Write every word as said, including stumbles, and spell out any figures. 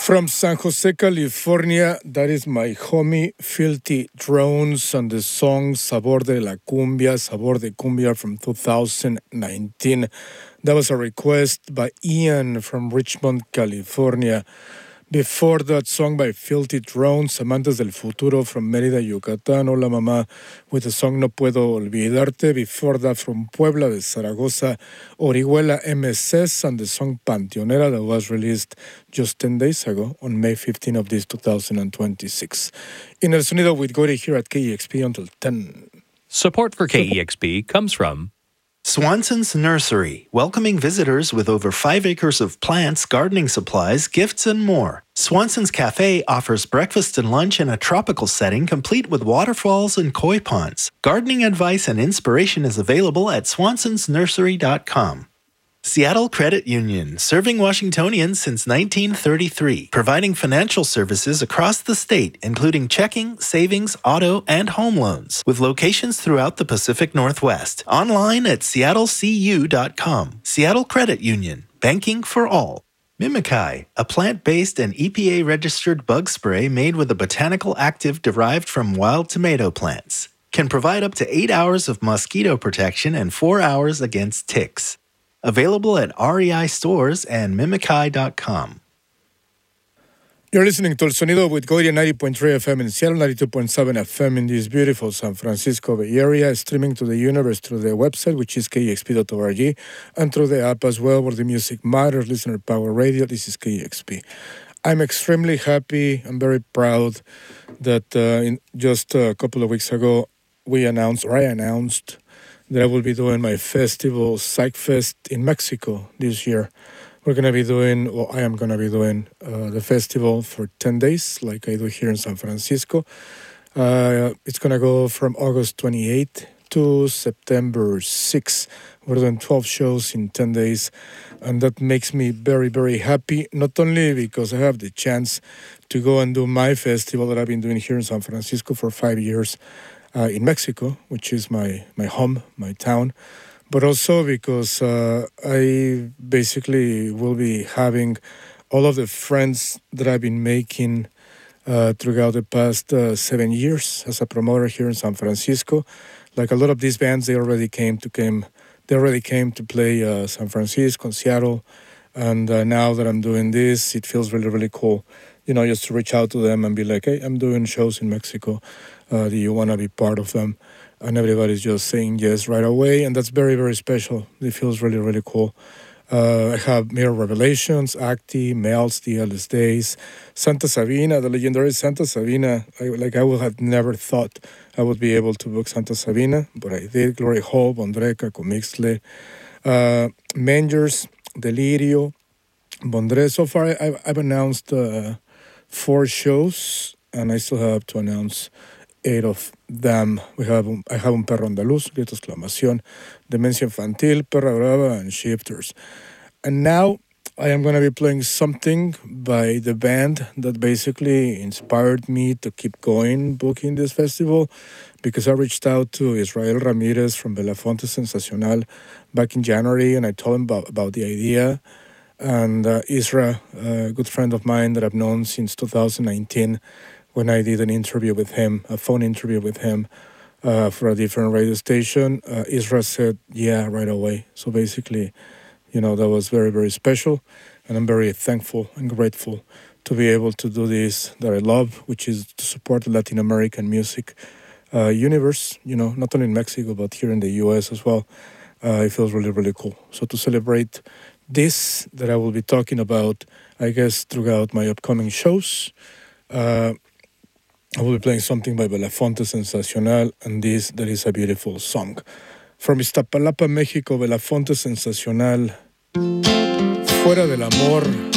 From San Jose, California, that is my homie Filthy Drones and the song Sabor de la Cumbia, Sabor de Cumbia from two thousand nineteen. That was a request by Ian from Richmond, California. Before that, song by Filthy Drones, Amantes del Futuro from Mérida, Yucatán. Hola Mamá with the song No Puedo Olvidarte. Before that, from Puebla de Zaragoza, Orihuela M S S and the song Panteonera that was released just ten days ago on May fifteenth of this two thousand twenty-six. In El Sonido with Gory here at K E X P until ten. Support for K E X P comes from Swanson's Nursery, welcoming visitors with over five acres of plants, gardening supplies, gifts, and more. Swanson's Cafe offers breakfast and lunch in a tropical setting complete with waterfalls and koi ponds. Gardening advice and inspiration is available at swansons nursery dot com. Seattle Credit Union, serving Washingtonians since nineteen thirty-three, providing financial services across the state, including checking, savings, auto, and home loans, with locations throughout the Pacific Northwest. Online at seattle c u dot com. Seattle Credit Union, banking for all. Mimikyi, a plant-based and E P A-registered bug spray made with a botanical active derived from wild tomato plants, can provide up to eight hours of mosquito protection and four hours against ticks. Available at R E I stores and mimikyi dot com. You're listening to El Sonido with Goya ninety point three F M in Seattle, ninety-two point seven F M in this beautiful San Francisco Bay Area, streaming to the universe through the website, which is k e x p dot org, and through the app as well, where the music matters, listener power radio. This is K E X P. I'm extremely happy and very proud that uh, in just a couple of weeks ago, we announced, or I announced, that I will be doing my festival, PsychFest, in Mexico this year. We're going to be doing, well, I am going to be doing uh, the festival for ten days, like I do here in San Francisco. Uh, it's going to go from August twenty-eighth to September sixth. We're doing twelve shows in ten days, and that makes me very, very happy, not only because I have the chance to go and do my festival that I've been doing here in San Francisco for five years, Uh, in Mexico, which is my, my home, my town, but also because uh, I basically will be having all of the friends that I've been making uh, throughout the past uh, seven years as a promoter here in San Francisco. Like a lot of these bands, they already came to came, they already came to play uh, San Francisco and Seattle, and uh, now that I'm doing this, it feels really, really cool. You know, just to reach out to them and be like, hey, I'm doing shows in Mexico. Uh, do you want to be part of them? And everybody's just saying yes right away. And that's very, very special. It feels really, really cool. Uh, I have Mirror Revelations, Acti, Melts, The Eldest Days, Santa Sabina, the legendary Santa Sabina. I, like I would have never thought I would be able to book Santa Sabina, but I did. Glory Hall, Bondreka, Comixtle, uh, Mangers, Delirio, Bondre. So far, I, I've announced uh, four shows, and I still have to announce eight of them. We have un, I have Un Perro Andaluz, Grito Exclamación, Demencia Infantil, Perra Brava, and Shifters. And now I am going to be playing something by the band that basically inspired me to keep going, booking this festival, because I reached out to Israel Ramirez from Belafonte Sensacional back in January, and I told him about, about the idea. And uh, Isra, a good friend of mine that I've known since two thousand nineteen, when I did an interview with him, a phone interview with him uh, for a different radio station, uh, Isra said, yeah, right away. So basically, you know, that was very, very special. And I'm very thankful and grateful to be able to do this that I love, which is to support the Latin American music uh, universe, you know, not only in Mexico, but here in the U S as well. Uh, it feels really, really cool. So to celebrate this that I will be talking about, I guess, throughout my upcoming shows, uh, I will be playing something by Belafonte Sensacional, and this, that is a beautiful song. From Iztapalapa, México, Belafonte Sensacional, Fuera del Amor.